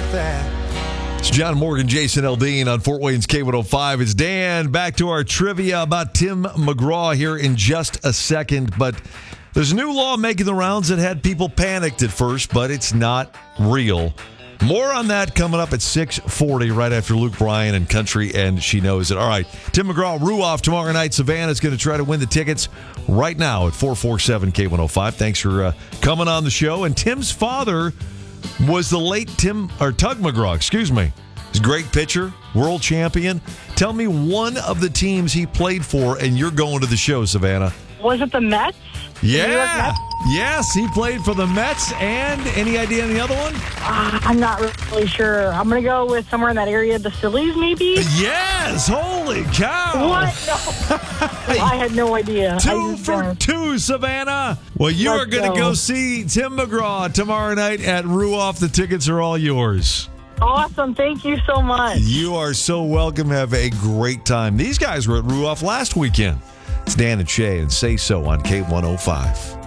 It's John Morgan, Jason Aldean on Fort Wayne's K105. It's Dan. Back to our trivia about Tim McGraw here in just a second. But there's a new law making the rounds that had people panicked at first, but it's not real. More on that coming up at 6:40 right after Luke Bryan and Country, and she knows it. All right, Tim McGraw, Ruoff tomorrow night. Savannah's going to try to win the tickets right now at 447 K105. Thanks for coming on the show. And Tim's father was the late Tug McGraw, excuse me. He's a great pitcher, world champion. Tell me one of the teams he played for, and you're going to the show, Savannah. Was it the Mets? Yeah. Yes, he played for the Mets. And any idea on the other one? I'm not really sure. I'm going to go with somewhere in that area. The Phillies, maybe? Yes. Holy cow. What? No. I had no idea. 2 for 2, Savannah. Well, you are going to go see Tim McGraw tomorrow night at Ruoff. The tickets are all yours. Awesome. Thank you so much. You are so welcome. Have a great time. These guys were at Ruoff last weekend. It's Dan and Shay and Say So on K105.